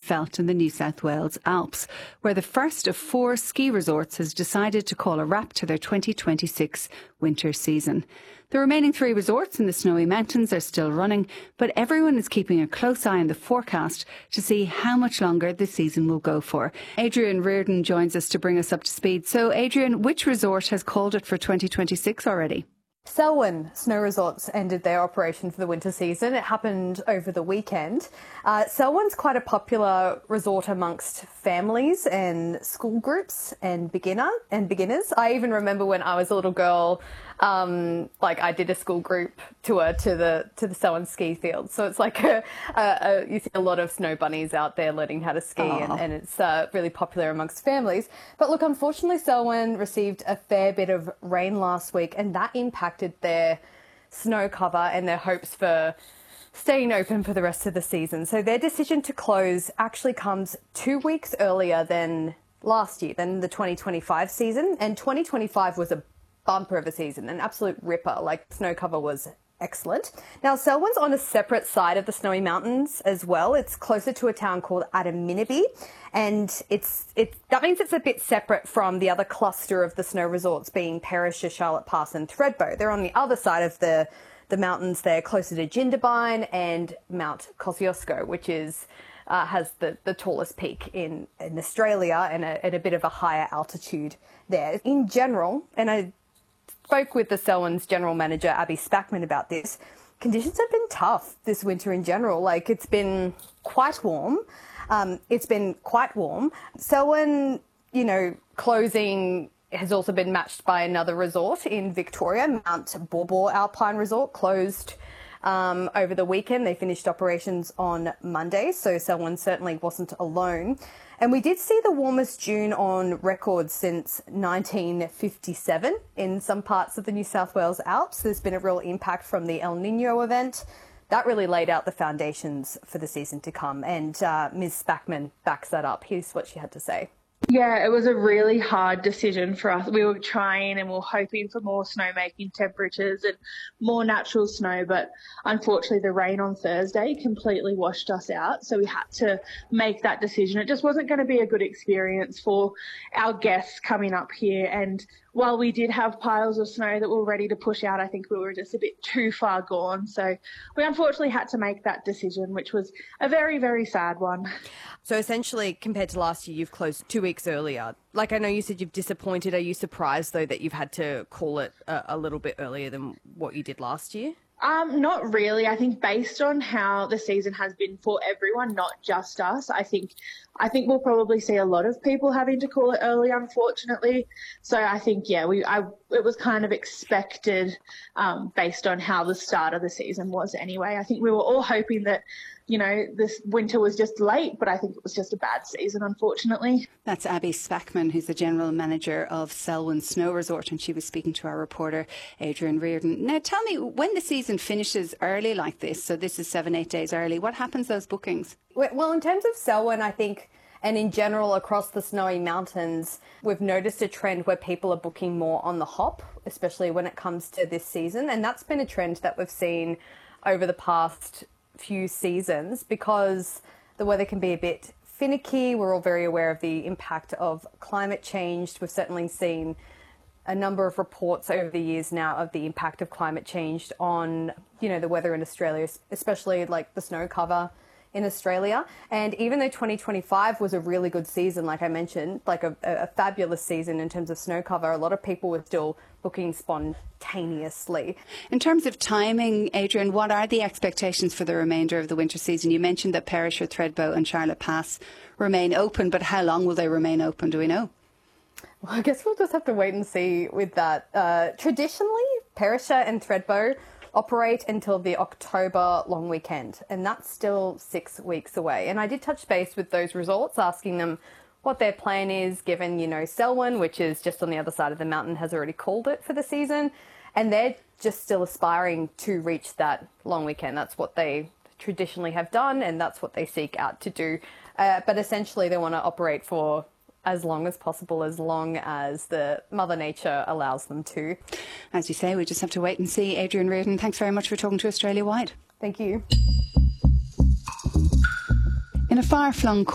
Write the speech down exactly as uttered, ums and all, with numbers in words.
felt in the New South Wales Alps, where the first of four ski resorts has decided to call a wrap to their twenty twenty-six winter season. The remaining three resorts in the Snowy Mountains are still running, but everyone is keeping a close eye on the forecast to see how much longer the season will go for. Adrian Reardon joins us to bring us up to speed. So, Adrian, which resort has called it for twenty twenty-six already? Selwyn Snow Resorts ended their operation for the winter season. It happened over the weekend. Uh, Selwyn's quite a popular resort amongst families and school groups and beginner and beginners. I even remember when I was a little girl, um, like I did a school group tour to the to the Selwyn ski field. So it's like a, a, a, you see a lot of snow bunnies out there learning how to ski, and, and it's uh, really popular amongst families. But look, unfortunately, Selwyn received a fair bit of rain last week, and that impacted their snow cover and their hopes for staying open for the rest of the season. So their decision to close actually comes two weeks earlier than last year, than the twenty twenty-five season. And twenty twenty-five was a bumper of a season, an absolute ripper. Like, snow cover was excellent. Now, Selwyn's on a separate side of the Snowy Mountains as well. It's closer to a town called Adaminaby, and it's it that means it's a bit separate from the other cluster of the snow resorts, being Perisher, Charlotte Pass and Thredbo. They're on the other side of the the mountains. They're closer to Jindabyne and Mount Kosciuszko, which is uh, has the, the tallest peak in, in Australia, and a, at a bit of a higher altitude there. In general, and I spoke with the Selwyn's general manager, Abby Spackman, about this. Conditions have been tough this winter in general. Like, it's been quite warm. Um, it's been quite warm. Selwyn, you know, closing has also been matched by another resort in Victoria, Mount Baw Alpine Resort, closed um, over the weekend. They finished operations on Monday, so Selwyn certainly wasn't alone. And we did see the warmest June on record since nineteen fifty-seven in some parts of the New South Wales Alps. There's been a real impact from the El Nino event. That really laid out the foundations for the season to come. And uh, Miz Spackman backs that up. Here's what she had to say. Yeah, it was a really hard decision for us. We were trying and we were hoping for more snowmaking temperatures and more natural snow, but unfortunately the rain on Thursday completely washed us out. So we had to make that decision. It just wasn't going to be a good experience for our guests coming up here. And while we did have piles of snow that were ready to push out, I think we were just a bit too far gone. So we unfortunately had to make that decision, which was a very, very sad one. So essentially, compared to last year, you've closed two weeks earlier. Like, I know you said you've disappointed. Are you surprised, though, that you've had to call it a, a little bit earlier than what you did last year? Um, not really. I think based on how the season has been for everyone, not just us, I think I think we'll probably see a lot of people having to call it early, unfortunately. So I think, yeah, we I it was kind of expected um, based on how the start of the season was anyway. I think we were all hoping that, you know, this winter was just late, but I think it was just a bad season, unfortunately. That's Abby Spackman, who's the general manager of Selwyn Snow Resort, and she was speaking to our reporter, Adrian Reardon. Now, tell me, when the season finishes early like this, so this is seven, eight days early, what happens to those bookings? Well, in terms of Selwyn, I think, and in general across the Snowy Mountains, we've noticed a trend where people are booking more on the hop, especially when it comes to this season. And that's been a trend that we've seen over the past few seasons, because the weather can be a bit finicky. We're all very aware of the impact of climate change. We've certainly seen a number of reports over the years now of the impact of climate change on, you know, the weather in Australia, especially like the snow cover in Australia. And even though twenty twenty-five was a really good season, like I mentioned, like a, a fabulous season in terms of snow cover, a lot of people were still booking spontaneously. In terms of timing, Adrian, what are the expectations for the remainder of the winter season? You mentioned that Perisher, Thredbo and Charlotte Pass remain open, but how long will they remain open? Do we know? Well, I guess we'll just have to wait and see with that. Uh, traditionally, Perisher and Thredbo operate until the October long weekend, and that's still six weeks away. And I did touch base with those resorts, asking them what their plan is, given, you know, Selwyn, which is just on the other side of the mountain, has already called it for the season, and they're just still aspiring to reach that long weekend. That's what they traditionally have done, and that's what they seek out to do. Uh, but essentially, they want to operate for as long as possible, as long as the Mother Nature allows them to. As you say, we just have to wait and see. Adrian Reardon, thanks very much for talking to Australia Wide. Thank you. In a far-flung